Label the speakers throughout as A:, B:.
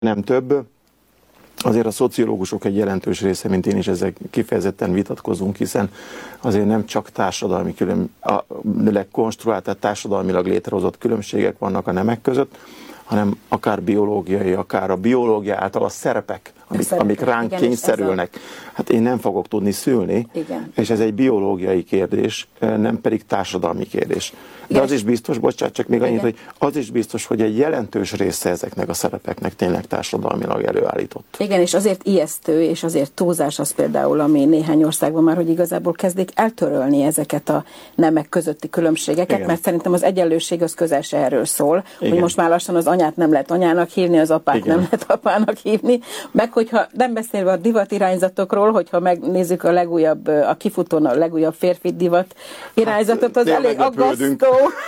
A: nem több. Azért a szociológusok egy jelentős része, mint én is, ezzel kifejezetten vitatkozunk, hiszen azért nem csak társadalmi konstruált, tehát társadalmilag létrehozott különbségek vannak a nemek között, hanem akár biológiai, akár a biológia által a szerepek, amik ránk kényszerülnek. Hát én nem fogok tudni szülni, és ez egy biológiai kérdés, nem pedig társadalmi kérdés. De az is biztos, bocsánat, csak még annyit, hogy az is biztos, hogy egy jelentős része ezeknek a szerepeknek tényleg társadalmilag előállított.
B: Igen, és azért ijesztő, és azért túlzás az például, ami néhány országban már, hogy igazából kezdik eltörölni ezeket a nemek közötti különbségeket, igen. Mert szerintem az egyenlőség az közel se erről szól, igen. Hogy most már lassan az anyát nem lehet anyának hívni, az apát igen. Nem lehet apának hívni, meg hogyha nem beszélve a divat irányzatokról, hogyha megnézzük a legújabb, a kifutón a legújabb férfi divat irányzatot, az elég aggasztó.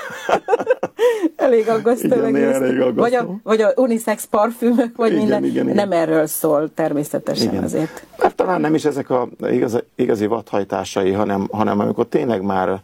B: Elég aggasztó. Vagy a unisex parfümök, vagy igen, minden. Igen. Nem erről szól természetesen igen. Azért.
A: Hát talán nem is ezek a igazi vadhajtásai, hanem amikor tényleg már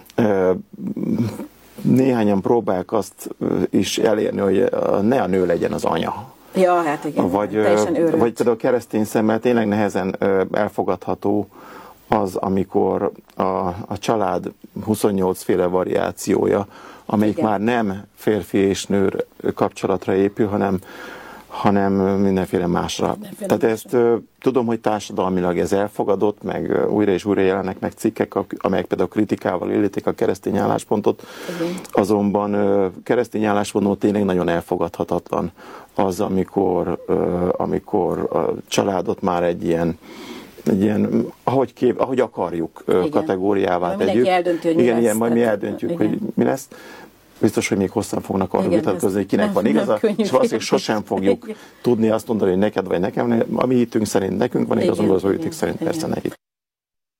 A: néhányan próbálják azt is elérni, hogy ne a nő legyen az anya.
B: Ja, hát igen.
A: Vagy például keresztény szemmel tényleg nehezen elfogadható az, amikor a család 28 féle variációja, amelyik igen. Már nem férfi és nő kapcsolatra épül, hanem mindenféle másra. Tehát ezt tudom, hogy társadalmilag ez elfogadott, meg újra és újra jelennek meg cikkek, amelyek például kritikával illítik a keresztény álláspontot, igen. Azonban keresztény álláspontot tényleg nagyon elfogadhatatlan az, amikor a családot már egy ilyen ahogy akarjuk igen. Kategóriává tegyük.
B: Mindenki eldönti, hogy
A: igen, igen, majd mi eldöntjük, igen. Hogy mi lesz. Biztos, hogy még hosszan fognak arra vitatkozni, hogy kinek van igaza, és valószínűleg sosem fogjuk tudni azt mondani, hogy neked vagy nekem, a mi hitünk szerint nekünk van igazunk, az ő hitük szerint persze nekik.